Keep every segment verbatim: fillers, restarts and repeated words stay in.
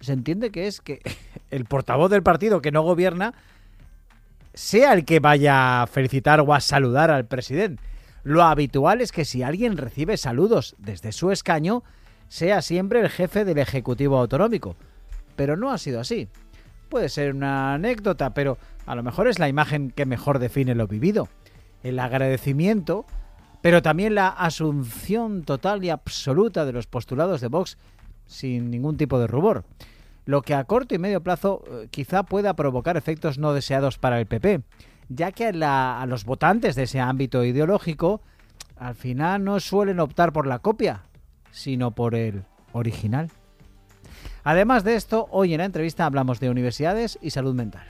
se entiende que es que el portavoz del partido que no gobierna sea el que vaya a felicitar o a saludar al presidente. Lo habitual es que si alguien recibe saludos desde su escaño, sea siempre el jefe del Ejecutivo Autonómico. Pero no ha sido así. Puede ser una anécdota, pero a lo mejor es la imagen que mejor define lo vivido. El agradecimiento, pero también la asunción total y absoluta de los postulados de Vox sin ningún tipo de rubor. Lo que a corto y medio plazo eh, quizá pueda provocar efectos no deseados para el P P, ya que a, la, a los votantes de ese ámbito ideológico al final no suelen optar por la copia, sino por el original. Además de esto, hoy en la entrevista hablamos de universidades y salud mental.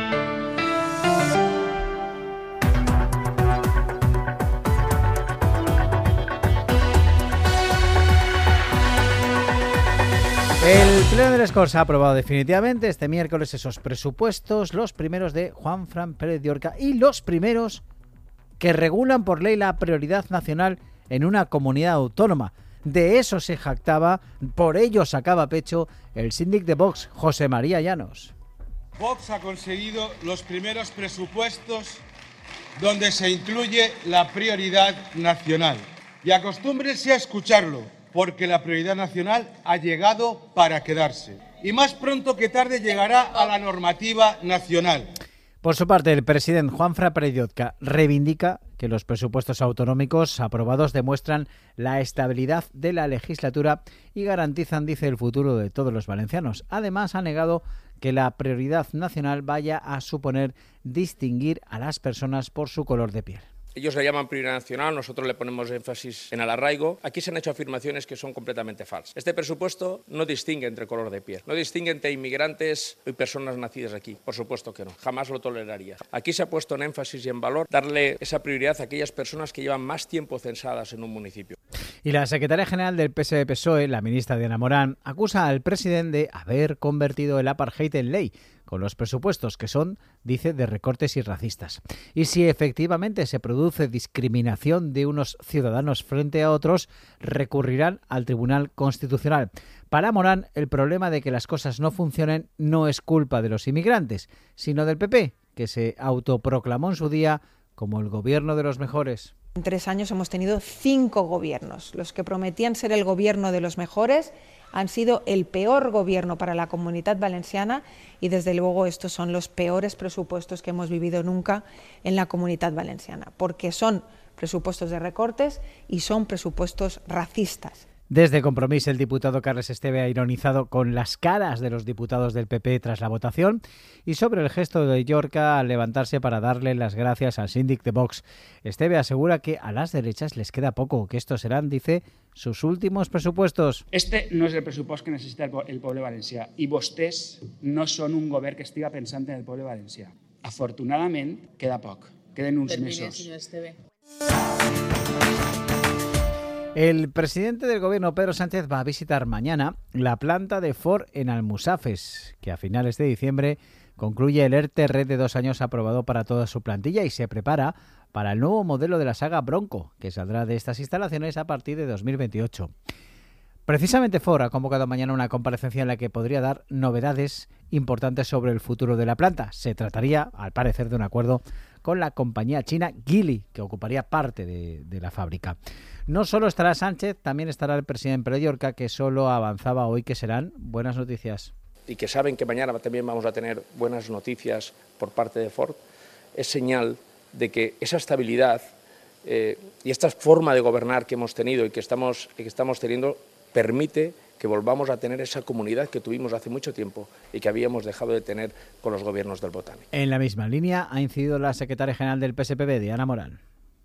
El Pleno de les Corts ha aprobado definitivamente este miércoles esos presupuestos, los primeros de Juanfran Pérez de Orca y los primeros que regulan por ley la prioridad nacional en una comunidad autónoma. De eso se jactaba, por ello sacaba pecho el síndic de Vox, José María Llanos. Vox ha conseguido los primeros presupuestos donde se incluye la prioridad nacional. Y acostúmbrense a escucharlo, porque la prioridad nacional ha llegado para quedarse. Y más pronto que tarde llegará a la normativa nacional. Por su parte, el presidente Juanfran Pérez de Orca reivindica que los presupuestos autonómicos aprobados demuestran la estabilidad de la legislatura y garantizan, dice, el futuro de todos los valencianos. Además, ha negado que la prioridad nacional vaya a suponer distinguir a las personas por su color de piel. Ellos le llaman prioridad nacional, nosotros le ponemos énfasis en el arraigo. Aquí se han hecho afirmaciones que son completamente falsas. Este presupuesto no distingue entre color de piel, no distingue entre inmigrantes y personas nacidas aquí. Por supuesto que no, jamás lo toleraría. Aquí se ha puesto en énfasis y en valor darle esa prioridad a aquellas personas que llevan más tiempo censadas en un municipio. Y la secretaria general del P S D P S O E, la ministra Diana Morán, acusa al presidente de haber convertido el apartheid en ley, con los presupuestos que son, dice, de recortes y racistas. Y si efectivamente se produce discriminación de unos ciudadanos frente a otros, recurrirán al Tribunal Constitucional. Para Morán, el problema de que las cosas no funcionen no es culpa de los inmigrantes, sino del P P, que se autoproclamó en su día como el gobierno de los mejores. En tres años hemos tenido cinco gobiernos. Los que prometían ser el gobierno de los mejores han sido el peor gobierno para la Comunitat Valenciana y desde luego estos son los peores presupuestos que hemos vivido nunca en la Comunitat Valenciana, porque son presupuestos de recortes y son presupuestos racistas. Desde Compromís, el diputado Carles Esteve ha ironizado con las caras de los diputados del P P tras la votación y sobre el gesto de Llorca al levantarse para darle las gracias al síndic de Vox. Esteve asegura que a las derechas les queda poco, que estos serán, dice, sus últimos presupuestos. Este no és el pressupost que necessita el poble valencià i vostès no són un govern que estiga pensant en el poble valencià. Afortunadament, queda poc, queden uns Termine, mesos. señor Esteve. El presidente del gobierno, Pedro Sánchez, va a visitar mañana la planta de Ford en Almusafes, que a finales de diciembre concluye el ERTE Red de dos años aprobado para toda su plantilla y se prepara para el nuevo modelo de la saga Bronco, que saldrá de estas instalaciones a partir de dos mil veintiocho. Precisamente Ford ha convocado mañana una comparecencia en la que podría dar novedades importantes sobre el futuro de la planta. Se trataría, al parecer, de un acuerdo con la compañía china Geely, que ocuparía parte de, de la fábrica. No solo estará Sánchez, también estará el presidente Pérez de Orca, que solo avanzaba hoy que serán buenas noticias. Y que saben que mañana también vamos a tener buenas noticias por parte de Ford, es señal de que esa estabilidad eh, y esta forma de gobernar que hemos tenido y que estamos, que estamos teniendo permite que volvamos a tener esa comunidad que tuvimos hace mucho tiempo y que habíamos dejado de tener con los gobiernos del Botánico. En la misma línea ha incidido la secretaria general del P S P B, Diana Morán.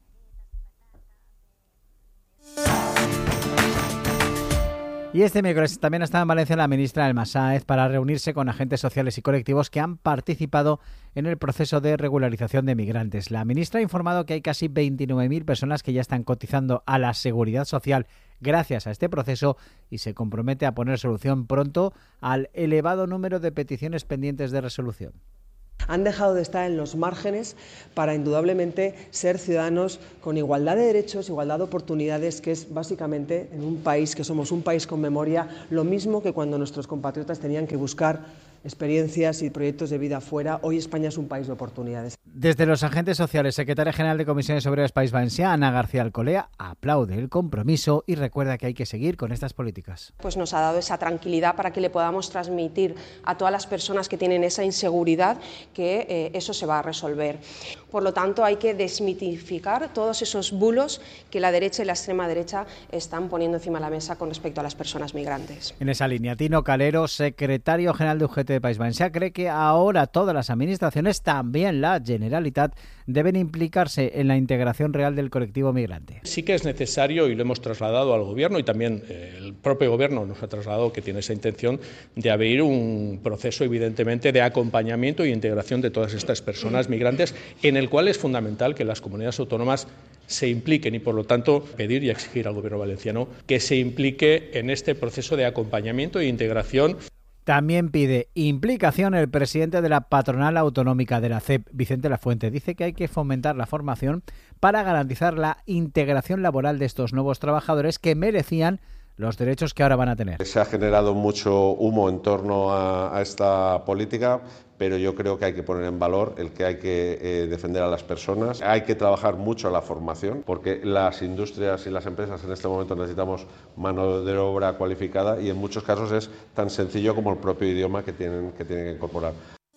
Y este miércoles también está en Valencia la ministra Elma Sáez para reunirse con agentes sociales y colectivos que han participado en el proceso de regularización de migrantes. La ministra ha informado que hay casi veintinueve mil personas que ya están cotizando a la Seguridad Social gracias a este proceso y se compromete a poner solución pronto al elevado número de peticiones pendientes de resolución. Han dejado de estar en los márgenes para indudablemente ser ciudadanos con igualdad de derechos, igualdad de oportunidades, que es básicamente en un país que somos un país con memoria, lo mismo que cuando nuestros compatriotas tenían que buscar experiencias y proyectos de vida fuera. Hoy España es un país de oportunidades. Desde los agentes sociales, secretaria general de Comisiones Obreras País Valencià, Ana García Alcolea, aplaude el compromiso y recuerda que hay que seguir con estas políticas. Pues nos ha dado esa tranquilidad para que le podamos transmitir a todas las personas que tienen esa inseguridad que eh, eso se va a resolver. Por lo tanto, hay que desmitificar todos esos bulos que la derecha y la extrema derecha están poniendo encima de la mesa con respecto a las personas migrantes. En esa línea, Tino Calero, secretario general de U G T de País Valencià, cree que ahora todas las administraciones, también la Generalitat, deben implicarse en la integración real del colectivo migrante. Sí que es necesario, y lo hemos trasladado al Gobierno, y también eh, el propio Gobierno nos ha trasladado que tiene esa intención de abrir un proceso, evidentemente, de acompañamiento y integración de todas estas personas migrantes, en el cual es fundamental que las comunidades autónomas se impliquen y, por lo tanto, pedir y exigir al Gobierno valenciano que se implique en este proceso de acompañamiento e integración. También pide implicación el presidente de la patronal autonómica de la C E P, Vicente Lafuente. Dice que hay que fomentar la formación para garantizar la integración laboral de estos nuevos trabajadores que merecían los derechos que ahora van a tener. Se ha generado mucho humo en torno a, a esta política, pero yo creo que hay que poner en valor el que hay que eh, defender a las personas. Hay que trabajar mucho la formación, porque las industrias y las empresas en este momento necesitamos mano de obra cualificada y en muchos casos es tan sencillo como el propio idioma que tienen que, tienen que incorporar.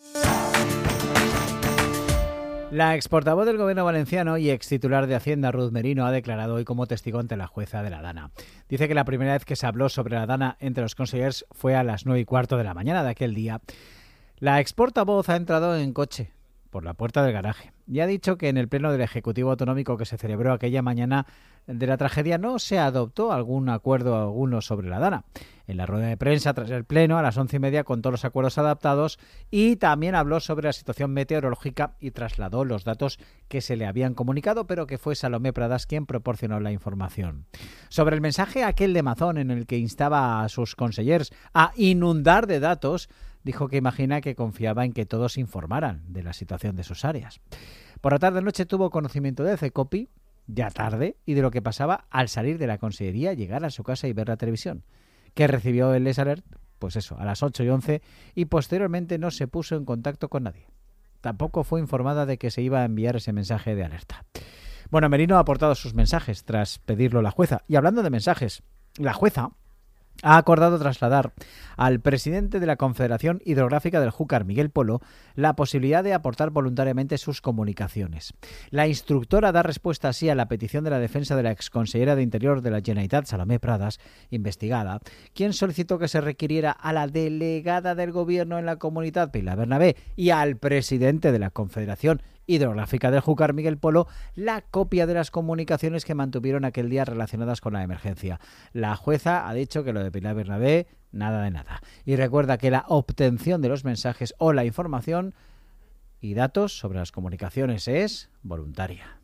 La exportavoz del Gobierno valenciano y ex titular de Hacienda, Ruth Merino, ha declarado hoy como testigo ante la jueza de la Dana. Dice que la primera vez que se habló sobre la Dana entre los consellers fue a las nueve y cuarto de la mañana de aquel día. La ex portavoz ha entrado en coche por la puerta del garaje y ha dicho que en el pleno del Ejecutivo Autonómico que se celebró aquella mañana de la tragedia no se adoptó algún acuerdo alguno sobre la Dana. En la rueda de prensa tras el pleno a las once y media contó los acuerdos adaptados y también habló sobre la situación meteorológica y trasladó los datos que se le habían comunicado, pero que fue Salomé Pradas quien proporcionó la información. Sobre el mensaje aquel de Mazón en el que instaba a sus consellers a inundar de datos, dijo que imagina que confiaba en que todos informaran de la situación de sus áreas. Por la tarde-noche tuvo conocimiento de Cecopi, ya tarde, y de lo que pasaba al salir de la consellería, llegar a su casa y ver la televisión. Que recibió el Les Alert, pues eso, a las ocho y once, y posteriormente no se puso en contacto con nadie. Tampoco fue informada de que se iba a enviar ese mensaje de alerta. Bueno, Merino ha aportado sus mensajes tras pedirlo la jueza. Y hablando de mensajes, la jueza ha acordado trasladar al presidente de la Confederación Hidrográfica del Júcar, Miguel Polo, la posibilidad de aportar voluntariamente sus comunicaciones. La instructora da respuesta así a la petición de la defensa de la exconsellera de Interior de la Generalitat, Salomé Pradas, investigada, quien solicitó que se requiriera a la delegada del Gobierno en la Comunitat, Pilar Bernabé, y al presidente de la Confederación Hidrográfica del Júcar, Miguel Polo, la copia de las comunicaciones que mantuvieron aquel día relacionadas con la emergencia. La jueza ha dicho que lo de Pilar Bernabé, nada de nada. Y recuerda que la obtención de los mensajes o la información y datos sobre las comunicaciones es voluntaria.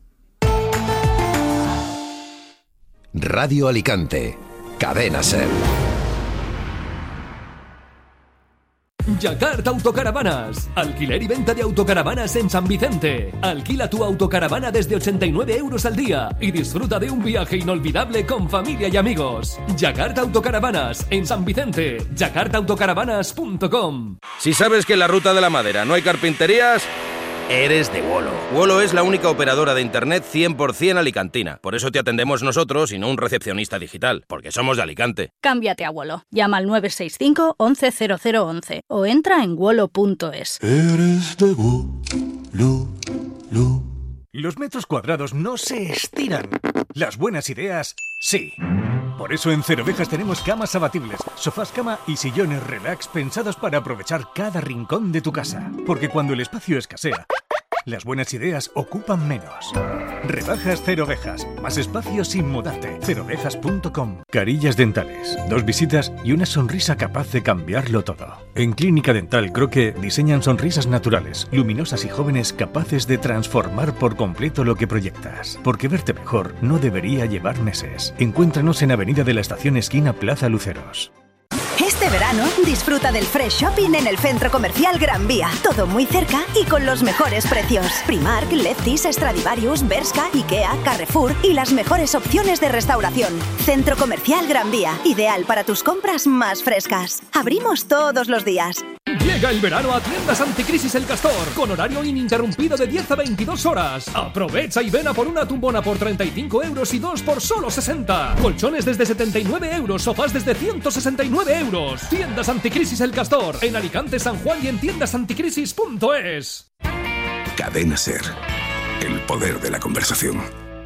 Radio Alicante, Cadena SER. Jacart Autocaravanas. Alquiler y venta de autocaravanas en San Vicente. Alquila tu autocaravana desde ochenta y nueve euros al día y disfruta de un viaje inolvidable con familia y amigos. Jacart Autocaravanas en San Vicente. jacart autocaravanas punto com. Si sabes que en la Ruta de la Madera no hay carpinterías, eres de Wolo. Wolo es la única operadora de internet cien por ciento alicantina. Por eso te atendemos nosotros y no un recepcionista digital, porque somos de Alicante. Cámbiate a Wolo. Llama al nueve seis cinco once cero cero once o entra en wolo punto es. Eres de Wolo. Los metros cuadrados no se estiran. Las buenas ideas, sí. Por eso en Cero Ovejas tenemos camas abatibles, sofás cama y sillones relax pensados para aprovechar cada rincón de tu casa. Porque cuando el espacio escasea, las buenas ideas ocupan menos. Rebajas Cero Ovejas. Más espacio sin mudarte. cero ovejas punto com. Carillas dentales, dos visitas y una sonrisa capaz de cambiarlo todo. En Clínica Dental Croque diseñan sonrisas naturales, luminosas y jóvenes capaces de transformar por completo lo que proyectas. Porque verte mejor no debería llevar meses. Encuéntranos en Avenida de la Estación esquina Plaza Luceros. Este verano, disfruta del Fresh Shopping en el Centro Comercial Gran Vía. Todo muy cerca y con los mejores precios. Primark, Lefties, Stradivarius, Bershka, Ikea, Carrefour y las mejores opciones de restauración. Centro Comercial Gran Vía, ideal para tus compras más frescas. Abrimos todos los días. Llega el verano a Tiendas Anticrisis El Castor, con horario ininterrumpido de diez a veintidós horas. Aprovecha y ven a por una tumbona por treinta y cinco euros y dos por solo sesenta. Colchones desde setenta y nueve euros, sofás desde ciento sesenta y nueve euros. Tiendas Anticrisis El Castor, en Alicante, San Juan y en tiendas anticrisis punto es. Cadena SER, el poder de la conversación.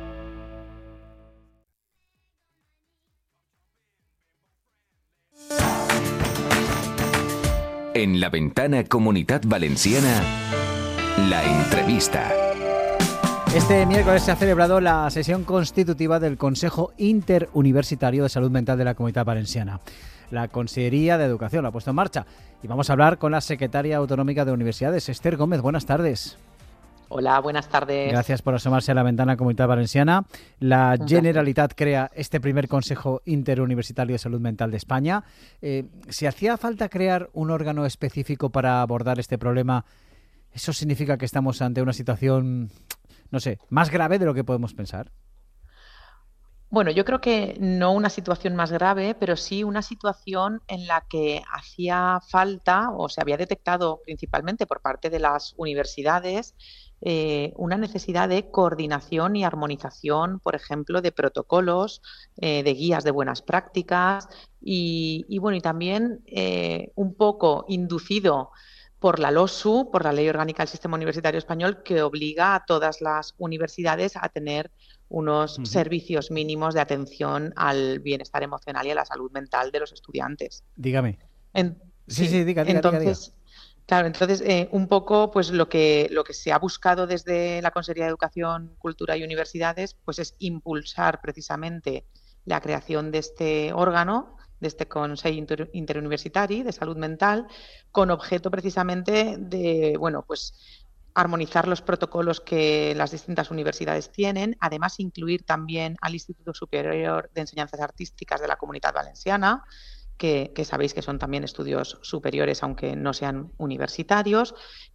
En La Ventana Comunitat Valenciana, la entrevista. Este miércoles se ha celebrado la sesión constitutiva del Consejo Interuniversitario de Salud Mental de la Comunitat Valenciana. La Consellería de Educación lo ha puesto en marcha y vamos a hablar con la secretaria autonómica de Universidades, Esther Gómez. Buenas tardes. Hola, buenas tardes. Gracias por asomarse a La Ventana Comunitat Valenciana. La Generalitat crea este primer Consejo Interuniversitario de Salud Mental de España. Eh, si hacía falta crear un órgano específico para abordar este problema, ¿eso significa que estamos ante una situación, no sé, más grave de lo que podemos pensar? Bueno, yo creo que no una situación más grave, pero sí una situación en la que hacía falta, o se había detectado principalmente por parte de las universidades, eh, una necesidad de coordinación y armonización, por ejemplo, de protocolos, eh, de guías de buenas prácticas y, y bueno, y también eh, un poco inducido por la LOSU, por la Ley Orgánica del Sistema Universitario Español, que obliga a todas las universidades a tener unos uh-huh. servicios mínimos de atención al bienestar emocional y a la salud mental de los estudiantes. Dígame. En, sí, sí, sí, diga, diga, entonces, diga, diga. Claro, entonces eh, un poco pues lo que lo que se ha buscado desde la Consellería de Educación, Cultura y Universidades, pues es impulsar precisamente la creación de este órgano, de este Consell Inter Interuniversitari de Salud Mental, con objeto precisamente de, bueno, pues armonizar los protocolos que las distintas universidades tienen, además incluir también al Instituto Superior de Enseñanzas Artísticas de la Comunitat Valenciana, que, que sabéis que son también estudios superiores, aunque no sean universitarios,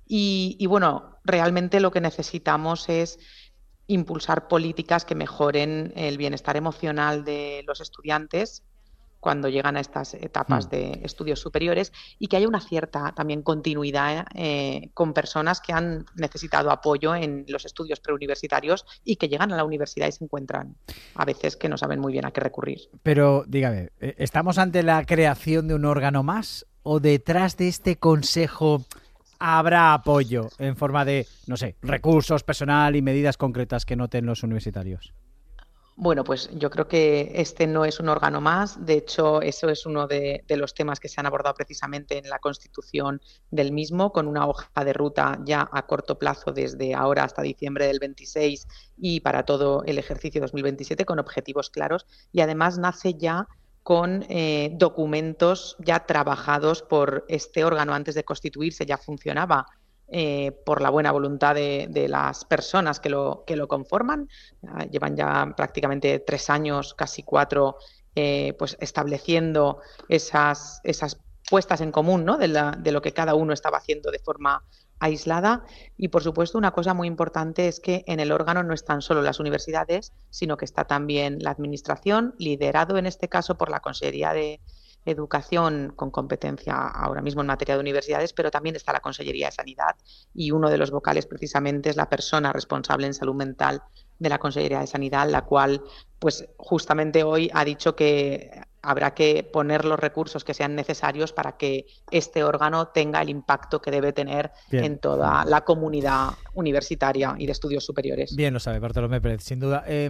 y, y bueno, realmente lo que necesitamos es impulsar políticas que mejoren el bienestar emocional de los estudiantes cuando llegan a estas etapas de estudios superiores y que haya una cierta también continuidad eh, con personas que han necesitado apoyo en los estudios preuniversitarios y que llegan a la universidad y se encuentran a veces que no saben muy bien a qué recurrir. Pero dígame, ¿estamos ante la creación de un órgano más o detrás de este consejo habrá apoyo en forma de, no sé, recursos, personal y medidas concretas que noten los universitarios? Bueno, pues yo creo que este no es un órgano más. De hecho, eso es uno de, de los temas que se han abordado precisamente en la constitución del mismo, con una hoja de ruta ya a corto plazo desde ahora hasta diciembre del veintiséis y para todo el ejercicio dos mil veintisiete, con objetivos claros. Y además nace ya con eh, documentos ya trabajados por este órgano. Antes de constituirse ya funcionaba Eh, por la buena voluntad de, de las personas que lo, que lo conforman. Uh, llevan ya prácticamente tres años, casi cuatro, eh, pues estableciendo esas, esas puestas en común, ¿no? de, la, de lo que cada uno estaba haciendo de forma aislada. Y, por supuesto, una cosa muy importante es que en el órgano no están solo las universidades, sino que está también la administración, liderado en este caso por la Consellería de Educación, con competencia ahora mismo en materia de universidades, pero también está la Consellería de Sanidad y uno de los vocales precisamente es la persona responsable en salud mental de la Consellería de Sanidad, la cual pues justamente hoy ha dicho que habrá que poner los recursos que sean necesarios para que este órgano tenga el impacto que debe tener Bien. en toda la comunidad universitaria y de estudios superiores. Bien lo sabe Bartolomé Pérez, sin duda. Eh,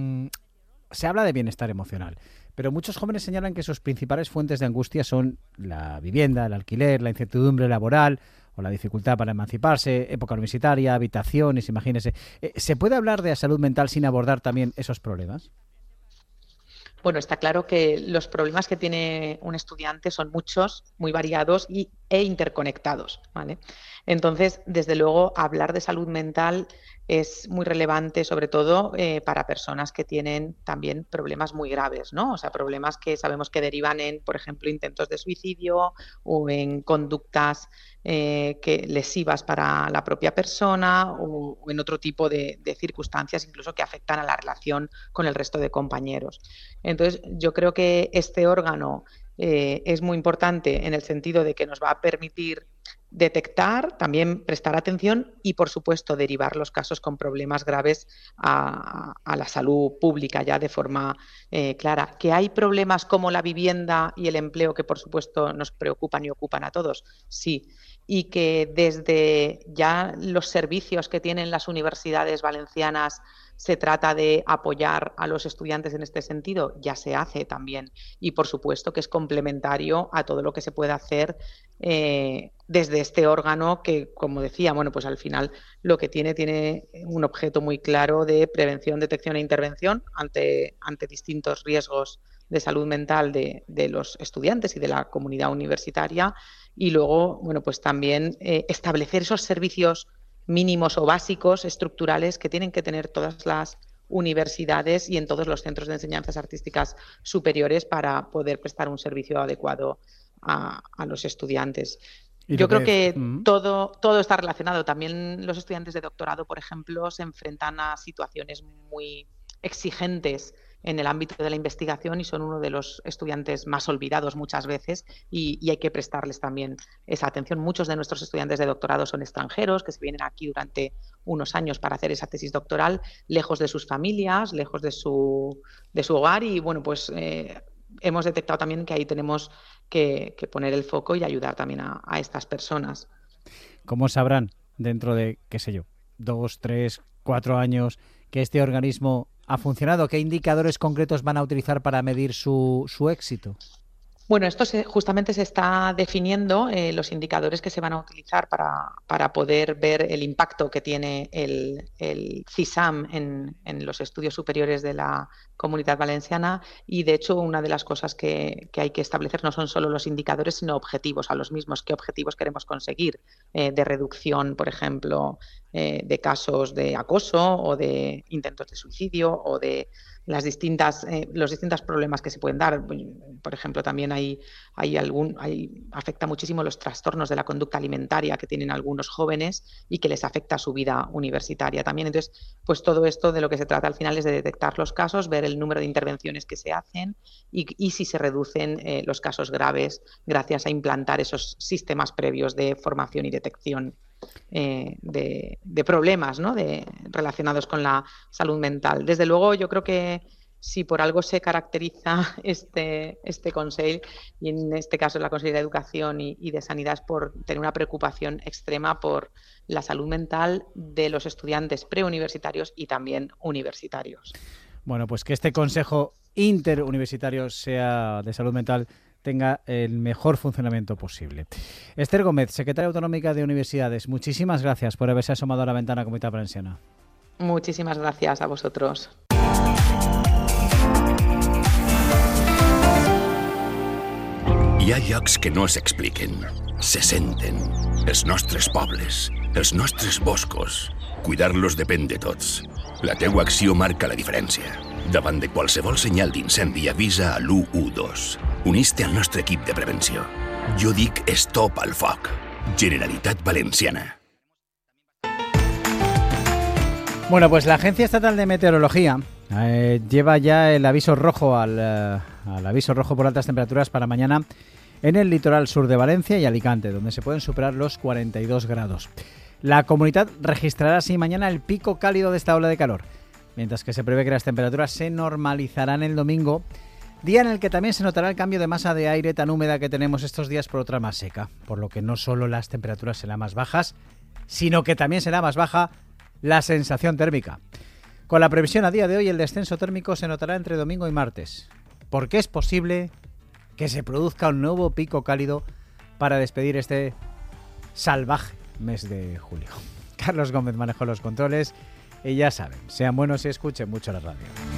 se habla de bienestar emocional, pero muchos jóvenes señalan que sus principales fuentes de angustia son la vivienda, el alquiler, la incertidumbre laboral o la dificultad para emanciparse, época universitaria, habitaciones, imagínese. ¿Se puede hablar de salud mental sin abordar también esos problemas? Bueno, está claro que los problemas que tiene un estudiante son muchos, muy variados y e interconectados, ¿vale? Entonces, desde luego, hablar de salud mental es muy relevante, sobre todo eh, para personas que tienen también problemas muy graves, ¿no? O sea, problemas que sabemos que derivan en, por ejemplo, intentos de suicidio o en conductas eh, que, lesivas para la propia persona o, o en otro tipo de, de circunstancias, incluso que afectan a la relación con el resto de compañeros. Entonces, yo creo que este órgano eh, es muy importante en el sentido de que nos va a permitir detectar, también prestar atención y, por supuesto, derivar los casos con problemas graves a, a la salud pública ya de forma eh, clara. ¿Que hay problemas como la vivienda y el empleo que, por supuesto, nos preocupan y ocupan a todos? Sí. Y que desde ya los servicios que tienen las universidades valencianas se trata de apoyar a los estudiantes en este sentido, ya se hace también. Y, por supuesto, que es complementario a todo lo que se puede hacer eh, desde este órgano que, como decía, bueno, pues al final lo que tiene, tiene un objeto muy claro de prevención, detección e intervención ante, ante distintos riesgos de salud mental de, de los estudiantes y de la comunidad universitaria. Y luego, bueno, pues también eh, establecer esos servicios mínimos o básicos, estructurales, que tienen que tener todas las universidades y en todos los centros de enseñanzas artísticas superiores para poder prestar un servicio adecuado a, a los estudiantes. Yo creo que uh-huh. todo, todo está relacionado. También los estudiantes de doctorado, por ejemplo, se enfrentan a situaciones muy exigentes en el ámbito de la investigación y son uno de los estudiantes más olvidados muchas veces y, y hay que prestarles también esa atención. Muchos de nuestros estudiantes de doctorado son extranjeros que se vienen aquí durante unos años para hacer esa tesis doctoral, lejos de sus familias, lejos de su, de su hogar y bueno, pues eh, hemos detectado también que ahí tenemos que, que poner el foco y ayudar también a, a estas personas. ¿Cómo sabrán dentro de, qué sé yo, dos, tres, cuatro años que este organismo ha funcionado? ¿Qué indicadores concretos van a utilizar para medir su, su éxito? Bueno, esto se, justamente se está definiendo eh, los indicadores que se van a utilizar para, para poder ver el impacto que tiene el, el CISAM en, en los estudios superiores de la Comunidad Valenciana y, de hecho, una de las cosas que, que hay que establecer no son solo los indicadores, sino objetivos a los mismos. ¿Qué objetivos queremos conseguir eh, de reducción, por ejemplo, eh, de casos de acoso o de intentos de suicidio o de las distintas, eh, los distintos problemas que se pueden dar? Por ejemplo, también hay, hay algún, hay, afecta muchísimo los trastornos de la conducta alimentaria que tienen algunos jóvenes y que les afecta su vida universitaria también. Entonces, pues todo esto de lo que se trata al final es de detectar los casos, ver el número de intervenciones que se hacen y, y si se reducen eh, los casos graves gracias a implantar esos sistemas previos de formación y detección Eh, de, de problemas, ¿no? de, relacionados con la salud mental. Desde luego, yo creo que si por algo se caracteriza este, este Consell, y en este caso la Consellería de Educación y, y de Sanidad, es por tener una preocupación extrema por la salud mental de los estudiantes preuniversitarios y también universitarios. Bueno, pues que este Consejo Interuniversitario sea de salud mental tenga el mejor funcionamiento posible. Esther Gómez, secretaria autonómica de Universidades, muchísimas gracias por haberse asomado a la ventana Comunidad Valenciana. Muchísimas gracias a vosotros. Hi ha llocs que no s'expliquen, se senten. Els nostres pobles, els nostres boscos. Cuidar-los depèn de tots. La teua acció marca la diferència. Davant de qualsevol senyal d'incendi, avisa a l'u u dos. Unís-te al nostre equip de prevenció. Jo dic stop al foc. Generalitat Valenciana. Bueno, pues la Agencia Estatal de Meteorología eh, lleva ya el aviso rojo al, eh, al aviso rojo por altas temperaturas para mañana en el litoral sur de Valencia y Alicante, donde se pueden superar los cuarenta y dos grados. La comunidad registrará así mañana el pico cálido de esta ola de calor, mientras que se prevé que las temperaturas se normalizarán el domingo, día en el que también se notará el cambio de masa de aire tan húmeda que tenemos estos días por otra más seca, por lo que no solo las temperaturas serán más bajas, sino que también será más baja la sensación térmica. Con la previsión a día de hoy, el descenso térmico se notará entre domingo y martes, porque es posible que se produzca un nuevo pico cálido para despedir este salvaje mes de julio. Carlos Gómez manejó los controles y ya saben, sean buenos y escuchen mucho la radio.